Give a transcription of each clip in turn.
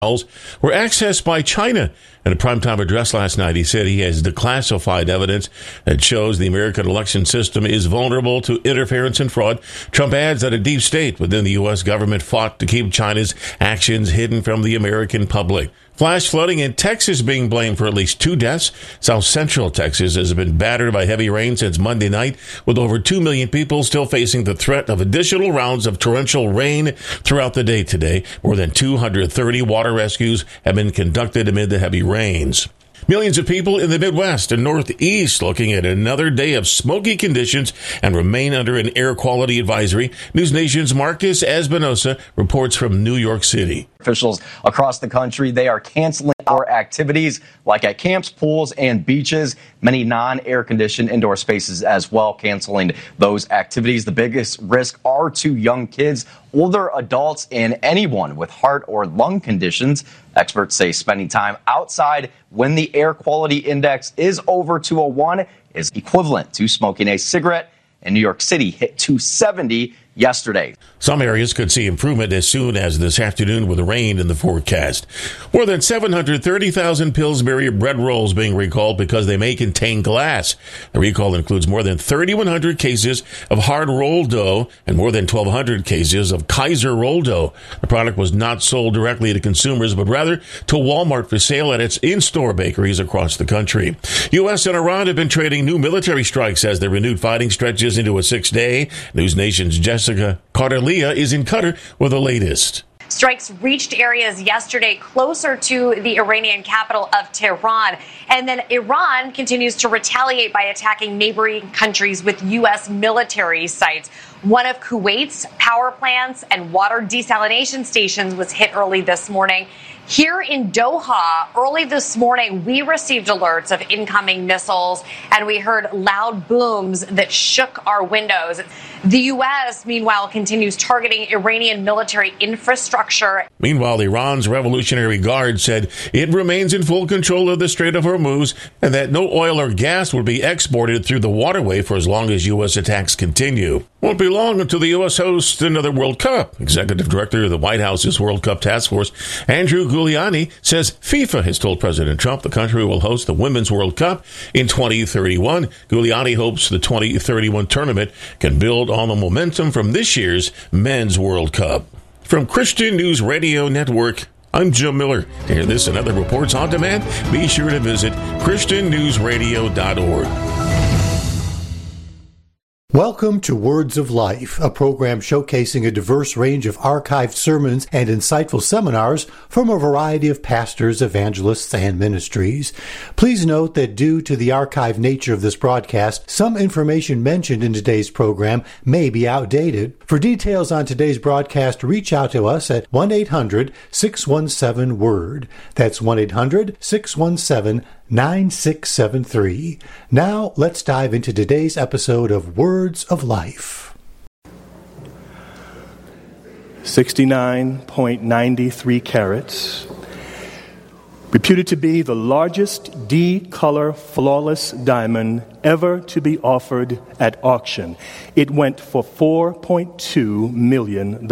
were accessed by China. In a primetime address last night, he said he has declassified evidence that shows the American election system is vulnerable to interference and fraud. Trump adds that a deep state within the U.S. government fought to keep China's actions hidden from the American public. Flash flooding in Texas being blamed for at least 2 deaths. South Central Texas has been battered by heavy rain since Monday night, with over 2 million people still facing the threat of additional rounds of torrential rain throughout the day today. More than 230 water rescues have been conducted amid the heavy rains. Millions of people in the Midwest and Northeast looking at another day of smoky conditions and remain under an air quality advisory. News Nation's Marcus Espinosa reports from New York City. Officials across the country, they are canceling outdoor activities like at camps, pools, and beaches. Many non-air-conditioned indoor spaces as well canceling those activities. The biggest risk are to young kids, older adults, and anyone with heart or lung conditions. Experts say spending time outside when the air quality index is over 201 is equivalent to smoking a cigarette. In New York City hit 270 yesterday. Some areas could see improvement as soon as this afternoon with rain in the forecast. More than 730,000 Pillsbury bread rolls being recalled because they may contain glass. The recall includes more than 3,100 cases of hard rolled dough and more than 1,200 cases of Kaiser rolled dough. The product was not sold directly to consumers, but rather to Walmart for sale at its in-store bakeries across the country. U.S. and Iran have been trading new military strikes as their renewed fighting stretches into a 6-day. News Nation's Jessica Cardelia is in Qatar with the latest. Strikes reached areas yesterday closer to the Iranian capital of Tehran. And then Iran continues to retaliate by attacking neighboring countries with U.S. military sites. One of Kuwait's power plants and water desalination stations was hit early this morning. Here in Doha, early this morning, we received alerts of incoming missiles, and we heard loud booms that shook our windows. The U.S., meanwhile, continues targeting Iranian military infrastructure. Meanwhile, Iran's Revolutionary Guard said it remains in full control of the Strait of Hormuz and that no oil or gas will be exported through the waterway for as long as U.S. attacks continue. Won't be long until the U.S. hosts another World Cup. Executive Director of the White House's World Cup Task Force, Andrew Giuliani, says FIFA has told President Trump the country will host the Women's World Cup in 2031. Giuliani hopes the 2031 tournament can build on the momentum from this year's Men's World Cup. From Christian News Radio Network, I'm Jim Miller. To hear this and other reports on demand, be sure to visit ChristianNewsRadio.org. Welcome to Words of Life, a program showcasing a diverse range of archived sermons and insightful seminars from a variety of pastors, evangelists, and ministries. Please note that due to the archived nature of this broadcast, some information mentioned in today's program may be outdated. For details on today's broadcast, reach out to us at 1-800-617-WORD. That's 1-800-617-9673. Now, let's dive into today's episode of Words of Life. 69.93 carats. Reputed to be the largest D-color flawless diamond ever to be offered at auction. It went for $4.2 million.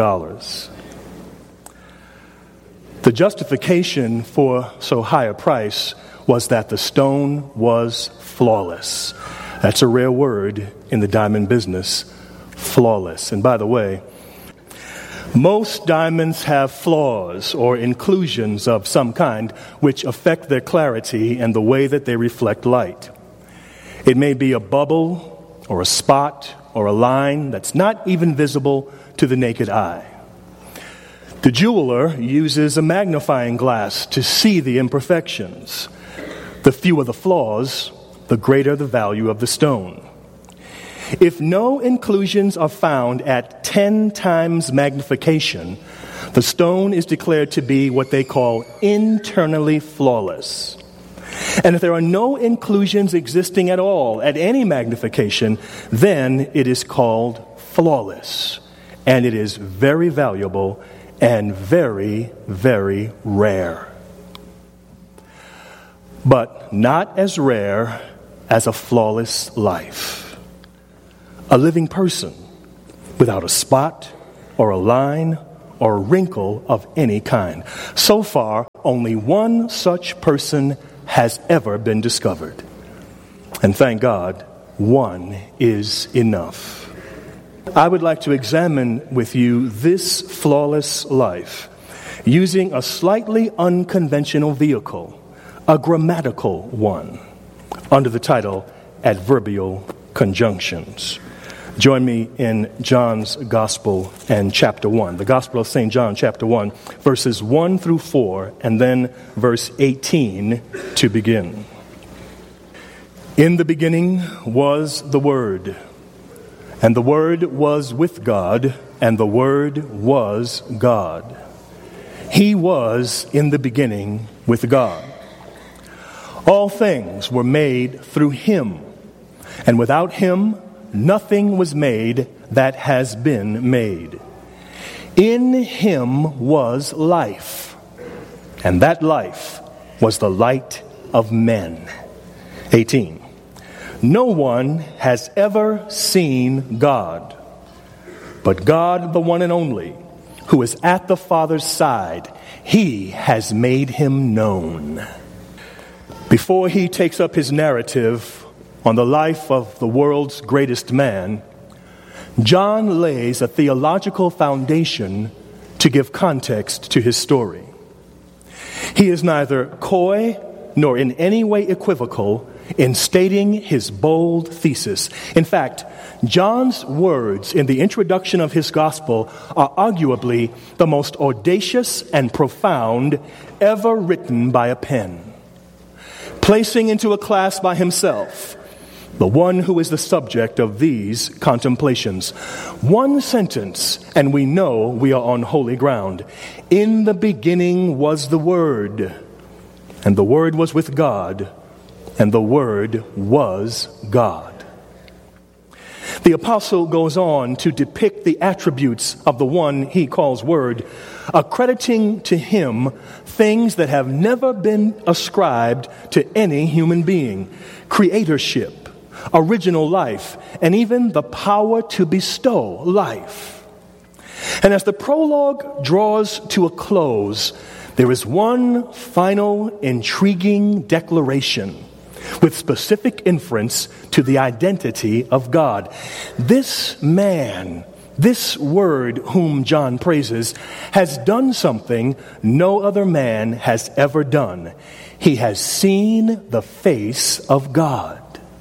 The justification for so high a price was that the stone was flawless. That's a rare word in the diamond business, flawless. And by the way, most diamonds have flaws or inclusions of some kind which affect their clarity and the way that they reflect light. It may be a bubble or a spot or a line that's not even visible to the naked eye. The jeweler uses a magnifying glass to see the imperfections. The fewer the flaws, the greater the value of the stone. If no inclusions are found at 10 times magnification, the stone is declared to be what they call internally flawless. And if there are no inclusions existing at all at any magnification, then it is called flawless. And it is very valuable and very, very rare. But not as rare as a flawless life. A living person without a spot or a line or wrinkle of any kind. So far, only one such person has ever been discovered. And thank God, one is enough. I would like to examine with you this flawless life using a slightly unconventional vehicle, a grammatical one, under the title Adverbial Conjunctions. Join me in John's Gospel and chapter 1. The Gospel of St. John, chapter 1, verses 1 through 4, and then verse 18 to begin. In the beginning was the Word, and the Word was with God, and the Word was God. He was in the beginning with God. All things were made through Him, and without Him nothing was made that has been made. In Him was life, and that life was the light of men. 18. No one has ever seen God, but God, the one and only, who is at the Father's side, He has made Him known. Before he takes up his narrative on the life of the world's greatest man, John lays a theological foundation to give context to his story. He is neither coy nor in any way equivocal in stating his bold thesis. In fact, John's words in the introduction of his gospel are arguably the most audacious and profound ever written by a pen. Placing into a class by himself the one who is the subject of these contemplations. One sentence, and we know we are on holy ground. In the beginning was the Word, and the Word was with God, and the Word was God. The apostle goes on to depict the attributes of the one he calls Word, accrediting to him things that have never been ascribed to any human being: creatorship, original life, and even the power to bestow life. And as the prologue draws to a close, there is one final intriguing declaration with specific inference to the identity of God. This man, this Word whom John praises, has done something no other man has ever done. He has seen the face of God.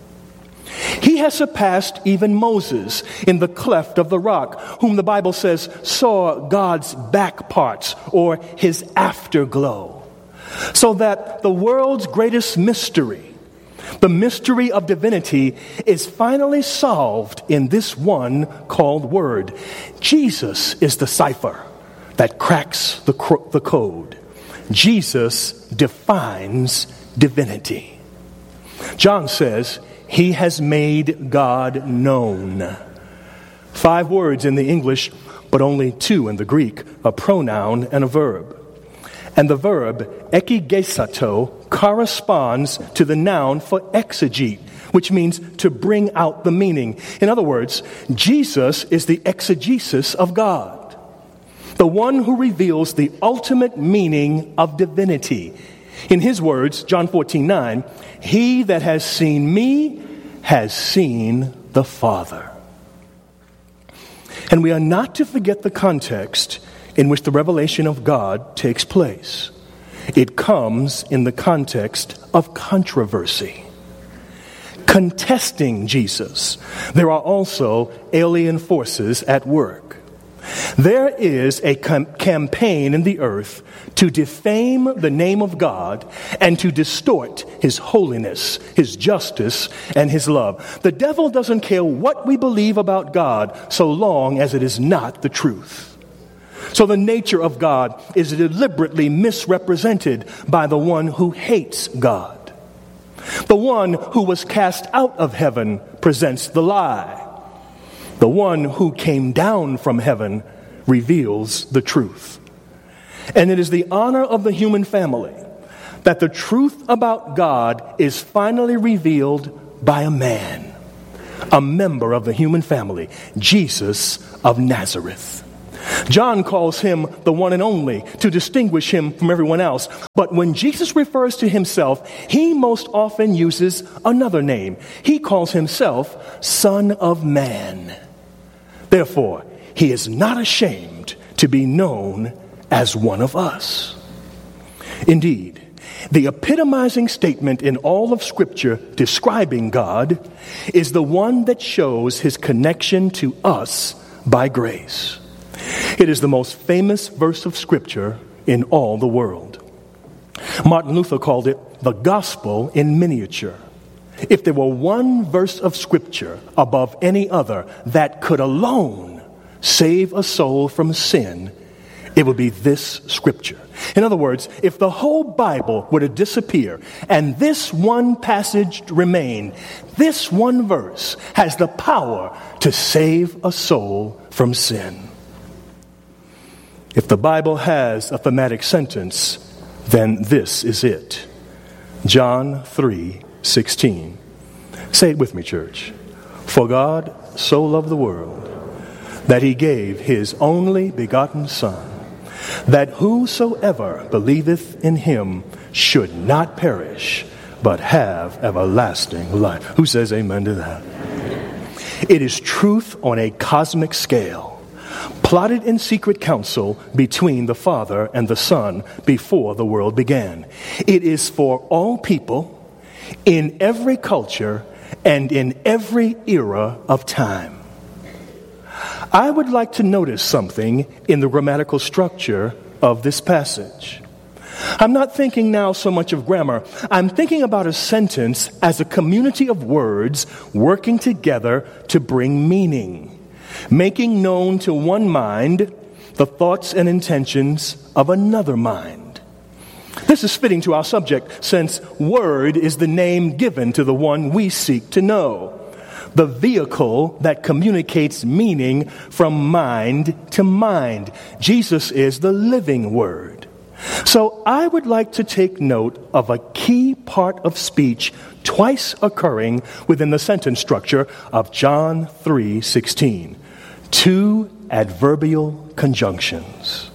He has surpassed even Moses in the cleft of the rock, whom the Bible says saw God's back parts, or his afterglow. So that the world's greatest mystery, the mystery of divinity, is finally solved in this one called Word. Jesus is the cipher that cracks the code. Jesus defines divinity. John says he has made God known. 5 words in the English, but only 2 in the Greek, a pronoun and a verb. And the verb ekigesato corresponds to the noun for exegete, which means to bring out the meaning. In other words, Jesus is the exegesis of God, the one who reveals the ultimate meaning of divinity. In his words, John 14:9, he that has seen me has seen the Father. And we are not to forget the context in which the revelation of God takes place. It comes in the context of controversy. Contesting Jesus, there are also alien forces at work. There is a campaign in the earth to defame the name of God and to distort His holiness, His justice, and His love. The devil doesn't care what we believe about God so long as it is not the truth. So the nature of God is deliberately misrepresented by the one who hates God. The one who was cast out of heaven presents the lie. The one who came down from heaven reveals the truth. And it is the honor of the human family that the truth about God is finally revealed by a man, a member of the human family, Jesus of Nazareth. John calls him the one and only to distinguish him from everyone else. But when Jesus refers to himself, he most often uses another name. He calls himself Son of Man. Therefore, he is not ashamed to be known as one of us. Indeed, the epitomizing statement in all of Scripture describing God is the one that shows his connection to us by grace. It is the most famous verse of Scripture in all the world. Martin Luther called it the gospel in miniature. If there were one verse of Scripture above any other that could alone save a soul from sin, it would be this Scripture. In other words, if the whole Bible were to disappear and this one passage remain, this one verse has the power to save a soul from sin. If the Bible has a thematic sentence, then this is it. John 3:16. Say it with me, church. For God so loved the world that he gave his only begotten Son, that whosoever believeth in him should not perish, but have everlasting life. Who says amen to that? It is truth on a cosmic scale, plotted in secret council between the Father and the Son before the world began. It is for all people, in every culture, and in every era of time. I would like to notice something in the grammatical structure of this passage. I'm not thinking now so much of grammar. I'm thinking about a sentence as a community of words working together to bring meaning, making known to one mind the thoughts and intentions of another mind. This is fitting to our subject, since word is the name given to the one we seek to know, the vehicle that communicates meaning from mind to mind. Jesus is the living word. So I would like to take note of a key part of speech twice occurring within the sentence structure of John 3:16. Two adverbial conjunctions.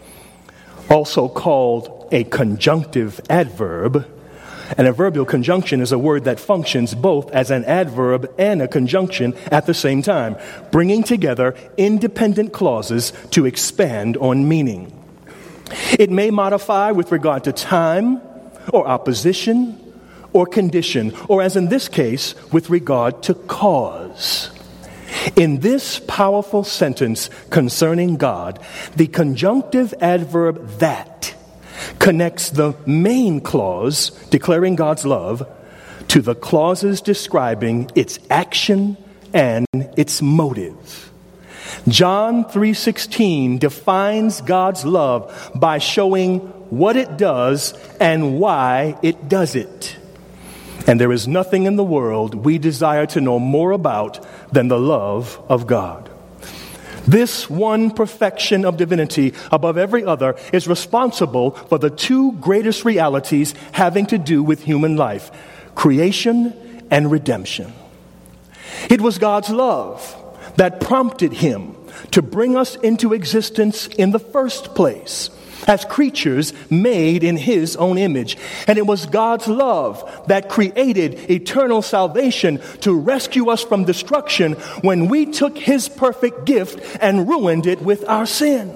Also called a conjunctive adverb. An adverbial conjunction is a word that functions both as an adverb and a conjunction at the same time, bringing together independent clauses to expand on meaning. It may modify with regard to time, or opposition, or condition, or as in this case, with regard to cause. In this powerful sentence concerning God, the conjunctive adverb that connects the main clause declaring God's love to the clauses describing its action and its motive. John 3:16 defines God's love by showing what it does and why it does it. And there is nothing in the world we desire to know more about than the love of God. This one perfection of divinity above every other is responsible for the two greatest realities having to do with human life, creation and redemption. It was God's love that prompted him to bring us into existence in the first place as creatures made in his own image. And it was God's love that created eternal salvation to rescue us from destruction when we took his perfect gift and ruined it with our sin.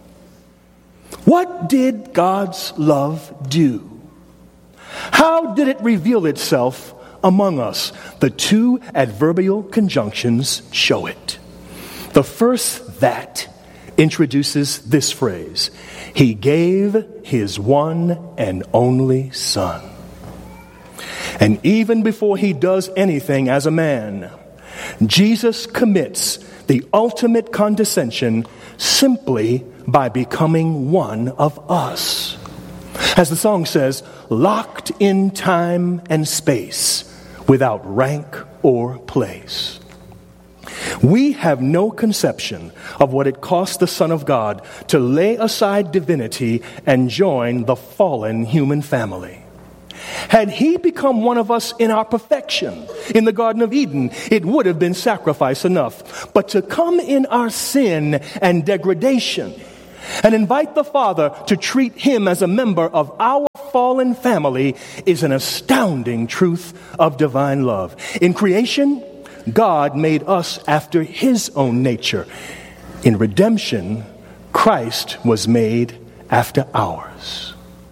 What did God's love do? How did it reveal itself among us? The two adverbial conjunctions show it. The first that introduces this phrase: he gave his one and only Son. And even before he does anything as a man, Jesus commits the ultimate condescension simply by becoming one of us. As the song says, locked in time and space, without rank or place. We have no conception of what it cost the Son of God to lay aside divinity and join the fallen human family. Had he become one of us in our perfection in the Garden of Eden, it would have been sacrifice enough. But to come in our sin and degradation and invite the Father to treat him as a member of our fallen family is an astounding truth of divine love. In creation, God made us after his own nature. In redemption, Christ was made after ours.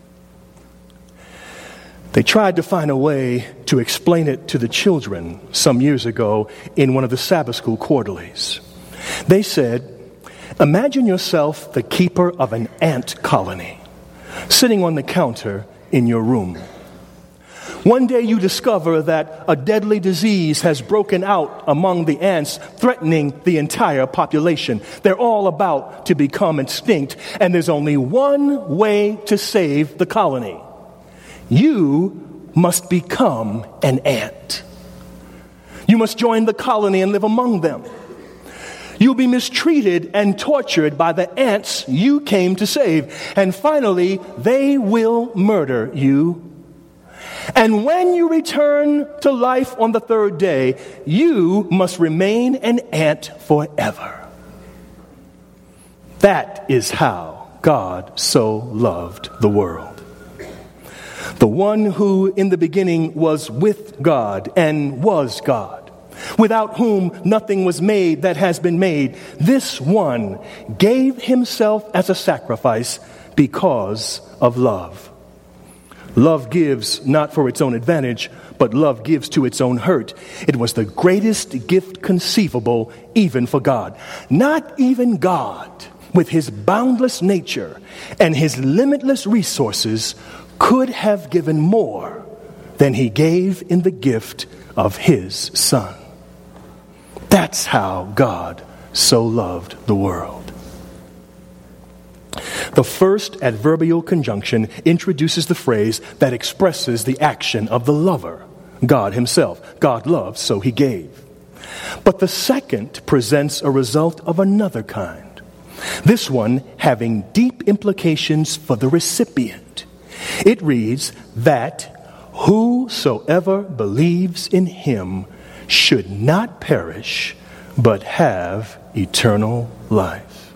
They tried to find a way to explain it to the children some years ago in one of the Sabbath school quarterlies. They said, imagine yourself the keeper of an ant colony, sitting on the counter in your room. One day you discover that a deadly disease has broken out among the ants, threatening the entire population. They're all about to become extinct, and there's only one way to save the colony. You must become an ant. You must join the colony and live among them. You'll be mistreated and tortured by the ants you came to save. And finally, they will murder you. And when you return to life on the third day, you must remain an ant forever. That is how God so loved the world. The one who in the beginning was with God and was God, without whom nothing was made that has been made, this one gave himself as a sacrifice because of love. Love gives not for its own advantage, but love gives to its own hurt. It was the greatest gift conceivable even for God. Not even God, with his boundless nature and his limitless resources, could have given more than he gave in the gift of his Son. That's how God so loved the world. The first adverbial conjunction introduces the phrase that expresses the action of the lover, God himself. God loved, so he gave. But the second presents a result of another kind, this one having deep implications for the recipient. It reads that whosoever believes in him should not perish, but have eternal life.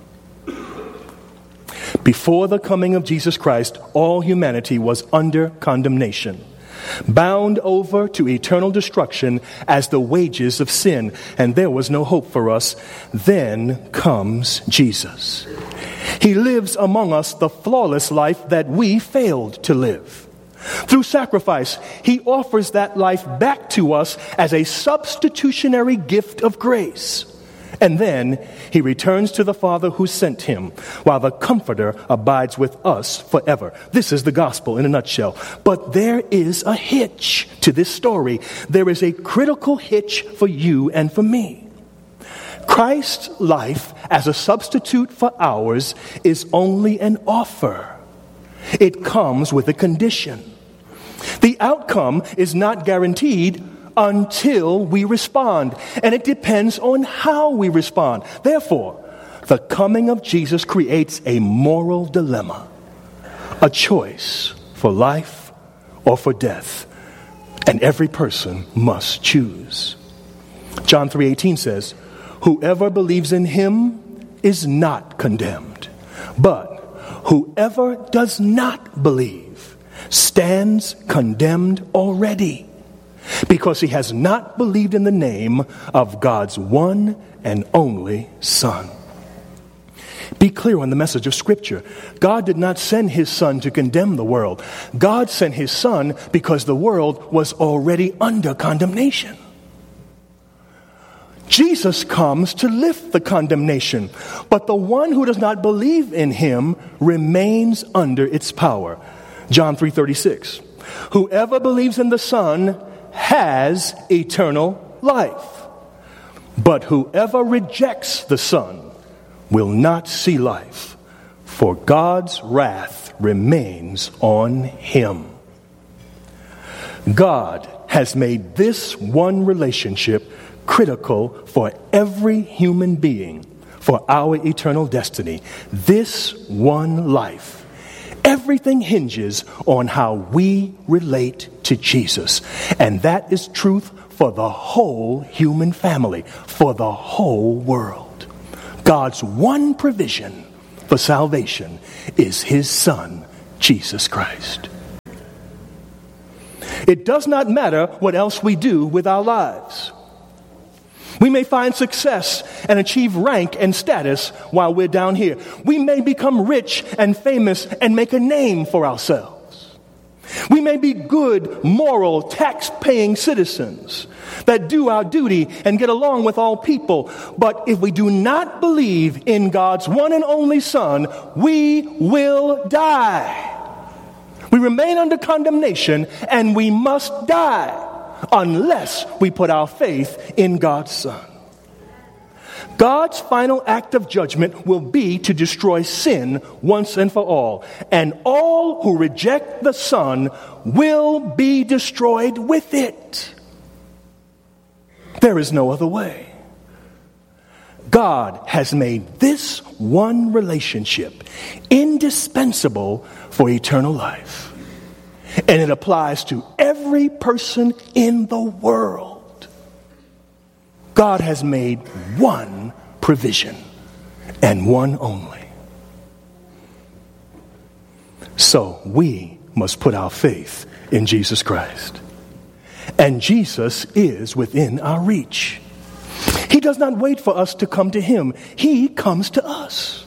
Before the coming of Jesus Christ, all humanity was under condemnation, bound over to eternal destruction as the wages of sin, and there was no hope for us. Then comes Jesus. He lives among us the flawless life that we failed to live. Through sacrifice, he offers that life back to us as a substitutionary gift of grace. And then he returns to the Father who sent him, while the Comforter abides with us forever. This is the gospel in a nutshell. But there is a hitch to this story. There is a critical hitch for you and for me. Christ's life as a substitute for ours is only an offer. It comes with a condition. The outcome is not guaranteed until we respond, and it depends on how we respond. Therefore, the coming of Jesus creates a moral dilemma, a choice for life or for death, and every person must choose. John 3:18 says, whoever believes in him is not condemned, but whoever does not believe stands condemned already, because he has not believed in the name of God's one and only Son. Be clear on the message of Scripture. God did not send his Son to condemn the world. God sent his Son because the world was already under condemnation. Jesus comes to lift the condemnation, but the one who does not believe in him remains under its power. John 3:36. Whoever believes in the Son has eternal life, but whoever rejects the Son will not see life, for God's wrath remains on him. God has made this one relationship critical for every human being for our eternal destiny. This one life. Every everything hinges on how we relate to Jesus. And that is truth for the whole human family, for the whole world. God's one provision for salvation is his Son, Jesus Christ. It does not matter what else we do with our lives. We may find success and achieve rank and status while we're down here. We may become rich and famous and make a name for ourselves. We may be good, moral, tax-paying citizens that do our duty and get along with all people. But if we do not believe in God's one and only Son, we will die. We remain under condemnation, and we must die unless we put our faith in God's Son. God's final act of judgment will be to destroy sin once and for all, and all who reject the Son will be destroyed with it. There is no other way. God has made this one relationship indispensable for eternal life. And it applies to every person in the world. God has made one provision and one only. So we must put our faith in Jesus Christ. And Jesus is within our reach. He does not wait for us to come to him. He comes to us.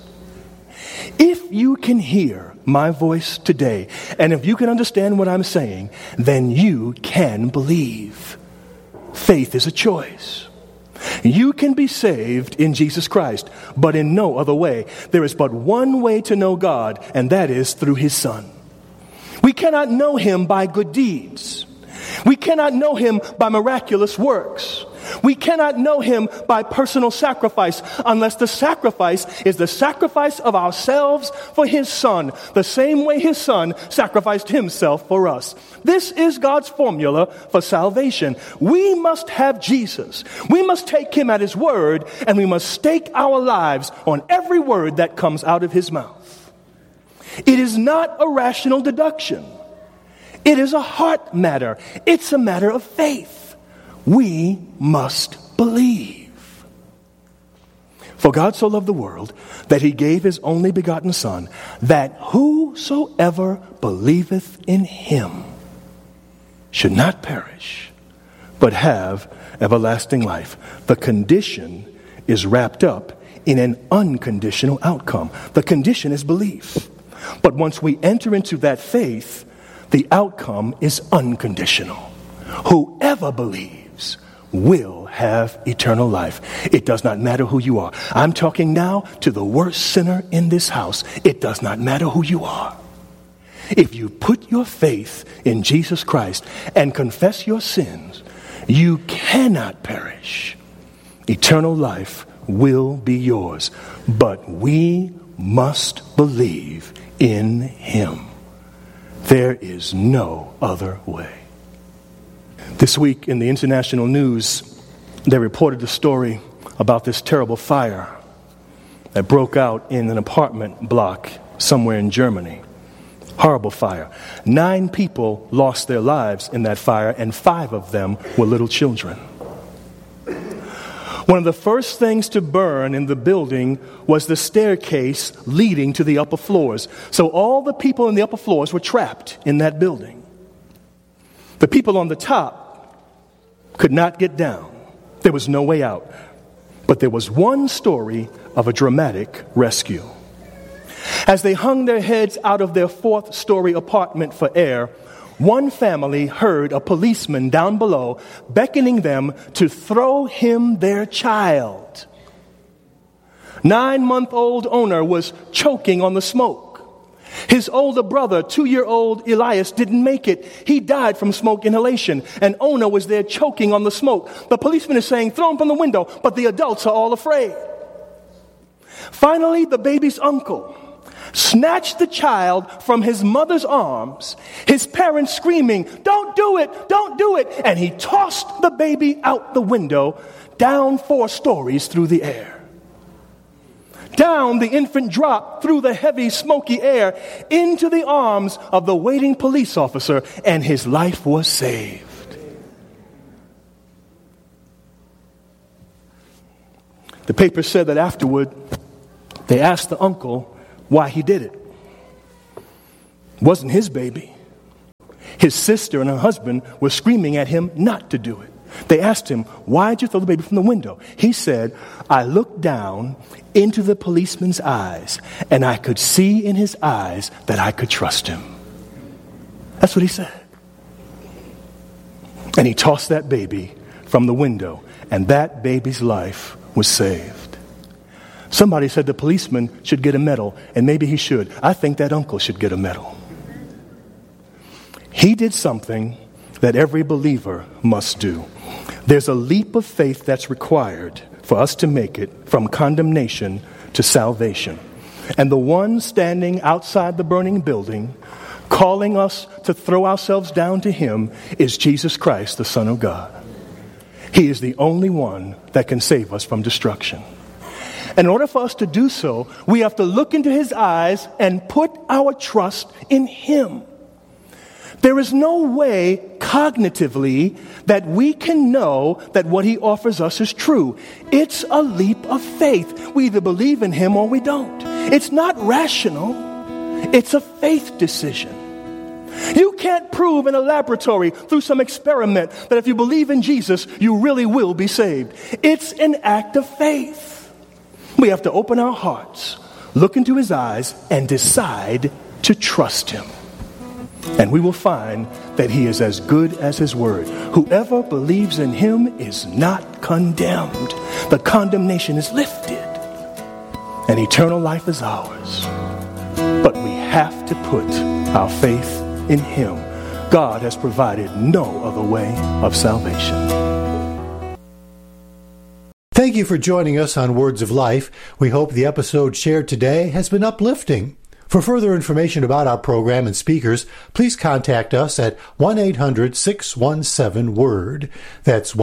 If you can hear my voice today, and if you can understand what I'm saying, then you can believe. Faith is a choice. You can be saved in Jesus Christ, but in no other way. There is but one way to know God, and that is through his Son. We cannot know him by good deeds. We cannot know him by miraculous works. We cannot know him by personal sacrifice unless the sacrifice is the sacrifice of ourselves for his Son, the same way his Son sacrificed himself for us. This is God's formula for salvation. We must have Jesus. We must take him at his word, and we must stake our lives on every word that comes out of his mouth. It is not a rational deduction. It is a heart matter. It's a matter of faith. We must believe. For God so loved the world that he gave his only begotten Son, that whosoever believeth in him should not perish, but have everlasting life. The condition is wrapped up in an unconditional outcome. The condition is belief. But once we enter into that faith, the outcome is unconditional. Whoever believes will have eternal life. It does not matter who you are. I'm talking now to the worst sinner in this house. It does not matter who you are. If you put your faith in Jesus Christ and confess your sins, you cannot perish. Eternal life will be yours. But we must believe in him. There is no other way. This week in the international news, they reported a story about this terrible fire that broke out in an apartment block somewhere in Germany. Horrible fire. 9 people lost their lives in that fire, and 5 of them were little children. One of the first things to burn in the building was the staircase leading to the upper floors. So all the people in the upper floors were trapped in that building. The people on the top could not get down. There was no way out. But there was one story of a dramatic rescue. As they hung their heads out of their 4th-story apartment for air, one family heard a policeman down below beckoning them to throw him their child. 9-month-old Ona was choking on the smoke. His older brother, 2-year-old Elias, didn't make it. He died from smoke inhalation, and Ona was there choking on the smoke. The policeman is saying, throw him from the window, but the adults are all afraid. Finally, the baby's uncle snatched the child from his mother's arms, his parents screaming, don't do it, don't do it, and he tossed the baby out the window, down 4 stories through the air. Down the infant dropped through the heavy, smoky air into the arms of the waiting police officer, and his life was saved. The paper said that afterward, they asked the uncle why he did it. It wasn't his baby. His sister and her husband were screaming at him not to do it. They asked him, "Why'd you throw the baby from the window?" He said, "I looked down into the policeman's eyes, and I could see in his eyes that I could trust him." That's what he said. And he tossed that baby from the window, and that baby's life was saved. Somebody said the policeman should get a medal, and maybe he should. I think that uncle should get a medal. He did something that every believer must do. There's a leap of faith that's required for us to make it from condemnation to salvation. And the one standing outside the burning building, calling us to throw ourselves down to him, is Jesus Christ, the Son of God. He is the only one that can save us from destruction. In order for us to do so, we have to look into his eyes and put our trust in him. There is no way cognitively that we can know that what he offers us is true. It's a leap of faith. We either believe in him or we don't. It's not rational. It's a faith decision. You can't prove in a laboratory through some experiment that if you believe in Jesus, you really will be saved. It's an act of faith. We have to open our hearts, look into his eyes, and decide to trust him. And we will find that he is as good as his word. Whoever believes in him is not condemned. The condemnation is lifted, and eternal life is ours. But we have to put our faith in him. God has provided no other way of salvation. Thank you for joining us on Words of Life. We hope the episode shared today has been uplifting. For further information about our program and speakers, please contact us at 1-800-617-WORD. That's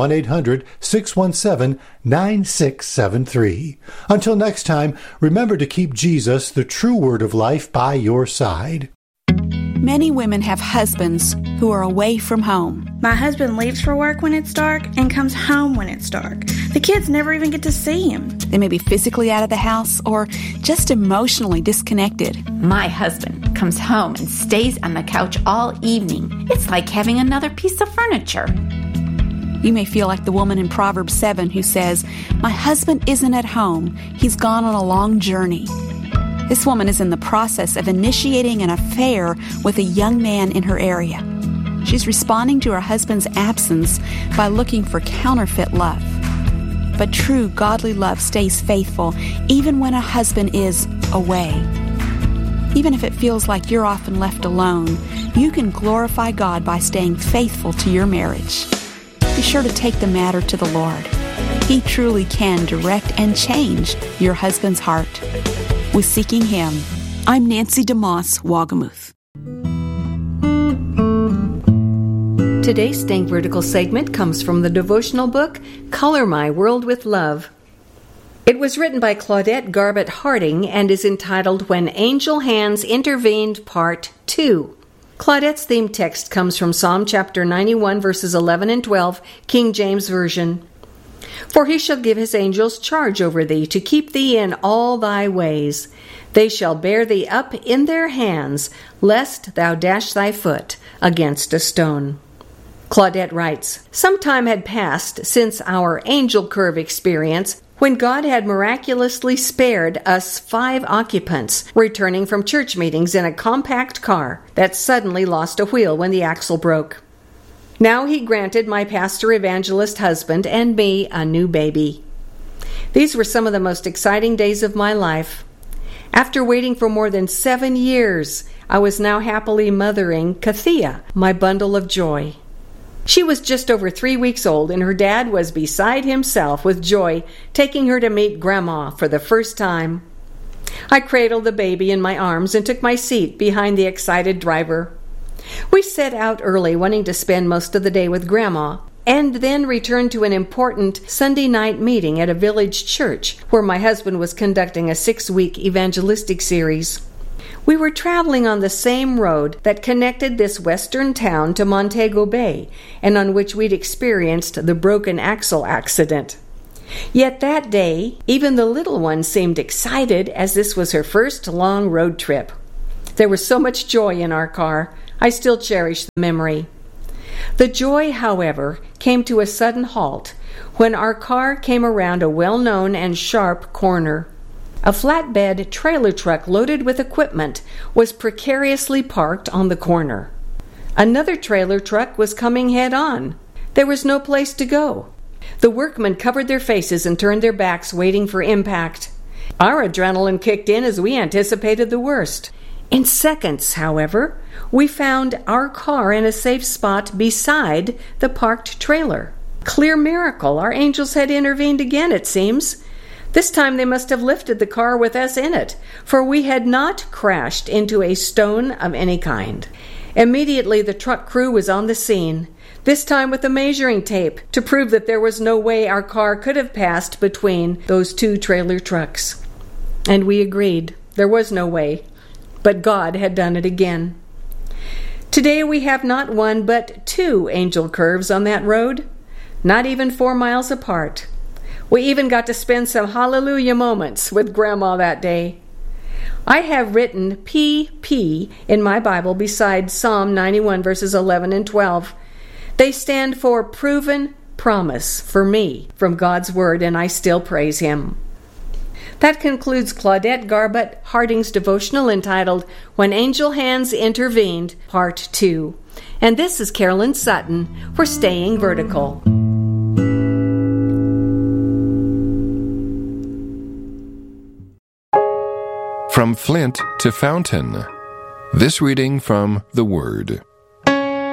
1-800-617-9673. Until next time, remember to keep Jesus, the true Word of life, by your side. Many women have husbands who are away from home. My husband leaves for work when it's dark and comes home when it's dark. The kids never even get to see him. They may be physically out of the house or just emotionally disconnected. My husband comes home and stays on the couch all evening. It's like having another piece of furniture. You may feel like the woman in Proverbs 7 who says, "My husband isn't at home. He's gone on a long journey." This woman is in the process of initiating an affair with a young man in her area. She's responding to her husband's absence by looking for counterfeit love. But true godly love stays faithful even when a husband is away. Even if it feels like you're often left alone, you can glorify God by staying faithful to your marriage. Be sure to take the matter to the Lord. He truly can direct and change your husband's heart. With Seeking Him, I'm Nancy DeMoss, Wagamuth. Today's Think Vertical segment comes from the devotional book, Color My World with Love. It was written by Claudette Garbutt Harding and is entitled When Angel Hands Intervened, Part 2. Claudette's theme text comes from Psalm chapter 91, verses 11 and 12, King James Version. For he shall give his angels charge over thee, to keep thee in all thy ways. They shall bear thee up in their hands, lest thou dash thy foot against a stone. Claudette writes, "Some time had passed since our angel curve experience, when God had miraculously spared us 5 occupants returning from church meetings in a compact car that suddenly lost a wheel when the axle broke. Now he granted my pastor evangelist husband and me a new baby. These were some of the most exciting days of my life. After waiting for more than 7 years, I was now happily mothering Kathia, my bundle of joy. She was just over 3 weeks old, and her dad was beside himself with joy, taking her to meet Grandma for the first time. I cradled the baby in my arms and took my seat behind the excited driver. We set out early, wanting to spend most of the day with Grandma, and then returned to an important Sunday night meeting at a village church where my husband was conducting a 6-week evangelistic series. We were traveling on the same road that connected this western town to Montego Bay, and on which we'd experienced the broken axle accident. Yet that day, even the little one seemed excited, as this was her first long road trip. There was so much joy in our car. I still cherish the memory. The joy, however, came to a sudden halt when our car came around a well-known and sharp corner. A flatbed trailer truck loaded with equipment was precariously parked on the corner. Another trailer truck was coming head-on. There was no place to go. The workmen covered their faces and turned their backs, waiting for impact. Our adrenaline kicked in as we anticipated the worst. In seconds, however, we found our car in a safe spot beside the parked trailer. Clear miracle, our angels had intervened again, it seems. This time they must have lifted the car with us in it, for we had not crashed into a stone of any kind. Immediately the truck crew was on the scene, this time with a measuring tape to prove that there was no way our car could have passed between those two trailer trucks. And we agreed. There was no way. But God had done it again. Today we have not one but 2 angel curves on that road, not even 4 miles apart. We even got to spend some hallelujah moments with Grandma that day. I have written PP in my Bible beside Psalm 91 verses 11 and 12. They stand for proven promise for me from God's Word, and I still praise Him. That concludes Claudette Garbutt Harding's devotional entitled When Angel Hands Intervened, Part 2. And this is Carolyn Sutton for Staying Vertical. From Flint to Fountain. This reading from the Word.